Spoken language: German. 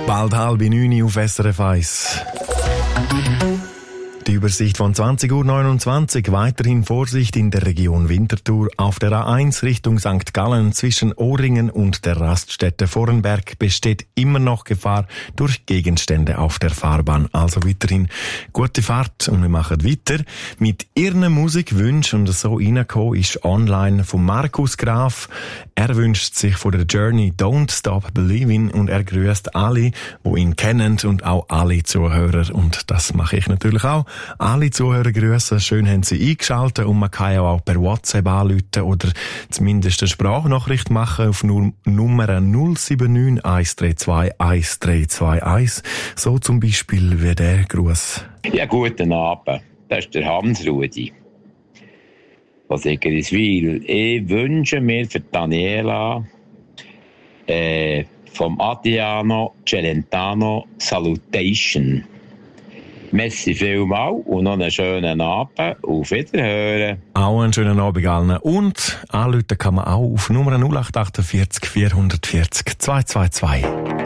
Bald 8:30 auf SRF 1. Die Übersicht von 20:29 Uhr. Weiterhin Vorsicht in der Region Winterthur. Auf der A1 Richtung St. Gallen zwischen Ohringen und der Raststätte Vorenberg besteht immer noch Gefahr durch Gegenstände auf der Fahrbahn. Also weiterhin gute Fahrt und wir machen weiter mit Ihren Musikwünschen. Und so reingekommen ist online von Markus Graf. Er wünscht sich von der Journey Don't Stop Believing und er grüßt alle, die ihn kennen und auch alle Zuhörer. Und das mache ich natürlich auch. Alle Zuhörer grüßen. Schön haben Sie eingeschaltet und man kann ja auch per WhatsApp anrufen oder zumindest eine Sprachnachricht machen auf Nummer 079 132 1321. So zum Beispiel wie der Gruß. Ja, guten Abend. Das ist der Hans-Rudi von Sigriswil. Ich wünsche mir für Daniela vom Adriano Celentano Salutation. Merci vielmals und noch einen schönen Abend. Auf Wiederhören. Auch einen schönen Abend allen. Und anrufen kann man auch auf Nummer 0848 440 222.